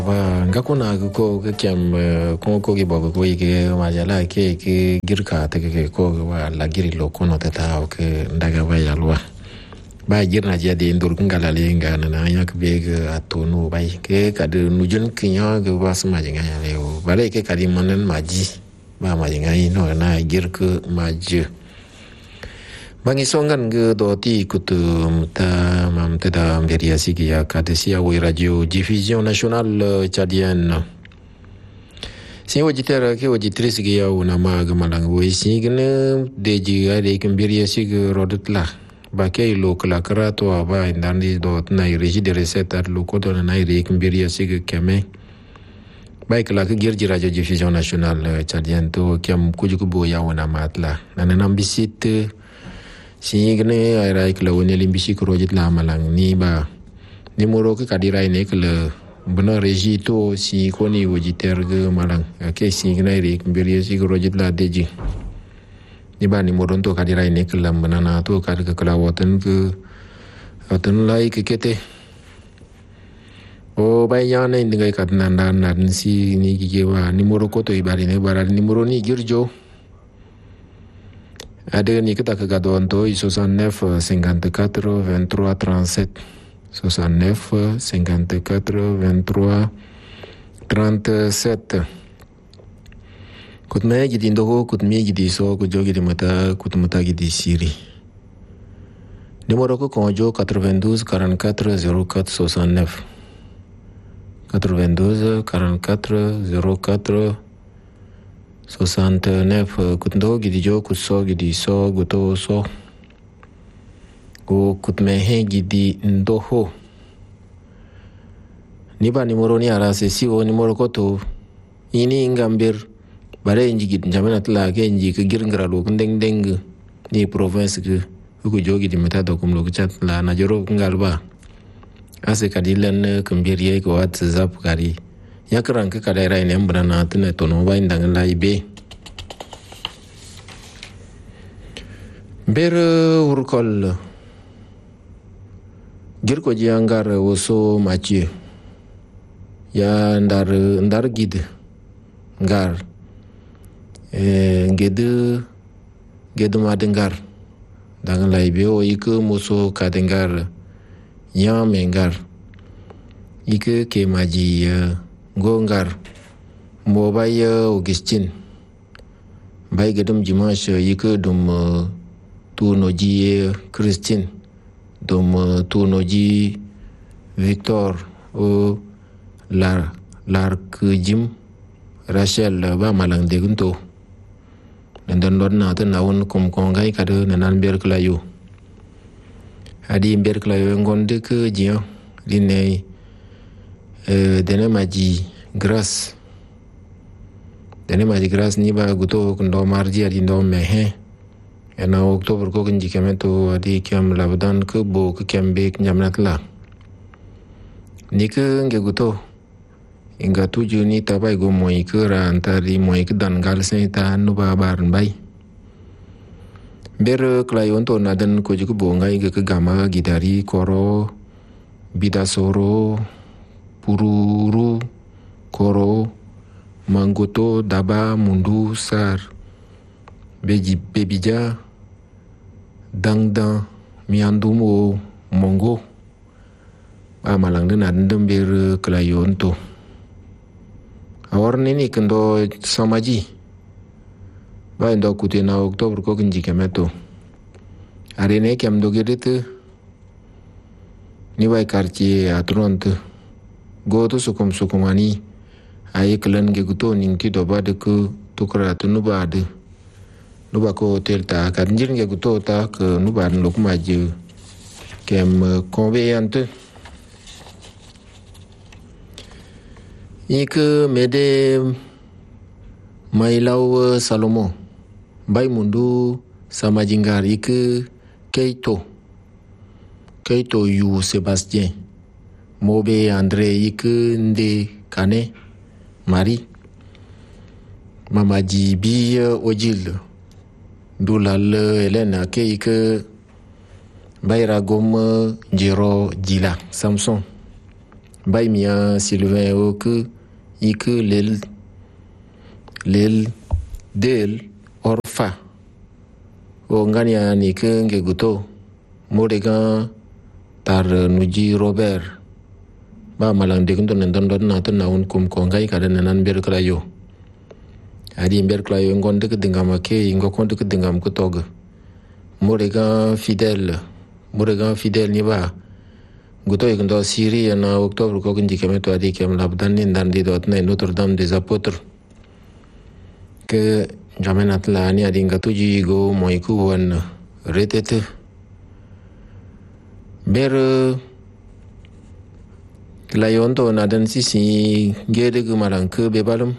nga kuna ko kem ko gi bogo ko ke majala ke girka ta ke ko wa la giri lo kono ta ta ke ndaga ba yalwa ba girna je de ndur ngala le ngana na yak be ga atonu bai ke ka de nujun kinyo ga was majinga ya le ba le ke kadi monen maji ba majinga no na girku maji bangi songan ge doti kutum ta mam teda beria sigi ya kadesia wi radio diffusion nationale tchadienne si wajitera ke wajitri sigi ya una ma ga malang wi signe deji ade ke beria sigi rodutla ba ke lo kala krato ba indandi dot na regi de recette lo ko don na ire ke beria sigi keme ba kala ke girji radio diffusion nationale tchadienne to kem kujuku bo ya una matla nanam bisit Singine ai kala woni limbisi ko rojit la malang ni ba ni moro ke kadira ne kala bana reji to si ko ni wojiter ge malang ke singine ri mbiri si ko rojit la deji ni ba ni moro to kadira ne kala bana na to kar ke kala woten ke woten lai ke kete o ba ya ne ndingai kadna nan si ni ge wa ni moro ko to ibari ne bara ni moro ni girjo Ada ni kita kegaduhan tu 69 54 23 37 69 54 23 37 Kutme gidi ndogo kutme gidi so kujo gidi mata kutmata gidi siri Numero ko konjo 92 44 04 69 92 44 04 69 kutndo gidi jo kutso gidi so guto so ko kutmehe gidi ndoho niba ni moro ni arase si o ni moro koto ini ngambir bare inji gidi jamana tla ke inji ke girngra lo ndeng deng ni province ke ko jo gidi meta do kum lo chat la na joro ngalba ase kadilen kambiriye ko WhatsApp kari yakran ke kadera ine mbrana tne tono ba indang la ibe ber urkol girko jiangar woso machi ya ndar gid ngar gedu madengar dang la ibe o iku muso kadengar ya mengar iku ke maji Gongar Mobaya Augustin Bay gedum Dimanche yike dum Tunoji Christine dum Tunoji Victor o Lark Jim Rachel ba malang degunto dan don na tan nawon kom kongai kado nanan ber klayo adi ber klayo ngonde ke jian linei dene maji grass ni ba guto ndo marji adi ndo mehe ena oktober ko kinji kemeto adi kem labdan ke bo ke kembe nyamnatla ni ke nge guto inga tuju ni tabai go moi ke rantari moi ke dan gal senta no ba barn bai ber klayon to nadan ko jiku bo ngai ke gama gidari koro bidasoro Pururu, Koro, Mangoto, Daba, Mundu, Sar, Bebija, Dangdan, Miandumo, Mongo, Malang dan adem ber kelayon to. Awar ni kendo samaji. Ba ndo kutina Oktober ko kinji kemeto. Are ne kem do gedete. Ni bai quartier a Toronto. Goto sukumani ay klan ge guto ninki do bade ko tukra to nubade nuba ko hotel ta kan jir ge guto ta ko nubad lok maje kem conveyante ik mede mailaw Salomo bay mundu sama jingar ik Keito yu Sebastien Mobe Andre Ike Nde Kane Marie Mamaji Bi Ojil Dulal Helena Ke Ike Bayra Gom Jiro Jila Samson bay mia Sylvain o que lel del orfa o ngania ni ke ngeguto morega tar nuji Robert ba malang de kun don na tan naun kum ko ngai kada nan ber krayo adi ber krayo ngon de dingam ke ingo kon de dingam ko tog morega fidèle ni ba guto igndo Syrie na octobre ko ngi kemeto adi kem labdan ni dan di dot na Notre Dame des Apôtres que jamen atla ni adi ngatu ji go moiku wan retete ber layon to na dan sisi gede gu malang ke bebalum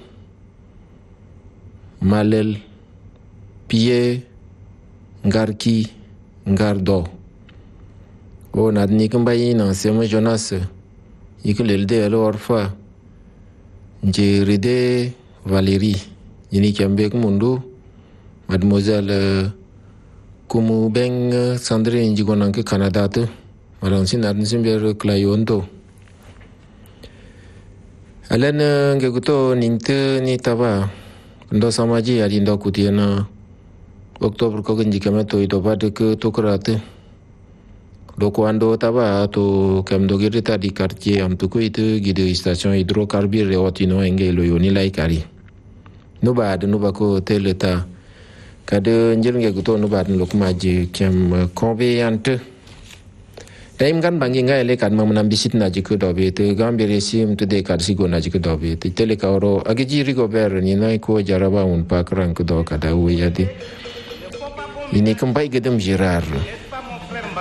malel pie ngarki ngardo o nadni kumbai na sema Jonas ikulelde alo orfa njeride Valérie ini kembek mundu mademoiselle kumu beng Sandrine jigonan ke Canada tu malang sin adn simber klayon to alen ngeguto ningte ni taba ndo samaji adi ndo kutiana Oktober ko ngi kemeto ito bad ke tokrate doko ando taba to kam do girita di quartier am to ko itu gide station hydrocarbure reotino engelo yoni laikari no bad no bako teleta kade njel ngeguto no bad lokmaji kem conveyante Daim kan bangi ngai le kan mamnam bisit na jiku dobe te gambere sim te de kar sigo na jiku dobe te tele ka oro agiji rigo ber ni nai ko jaraba un pakran ko do kada u yadi ini kempai gedem jirar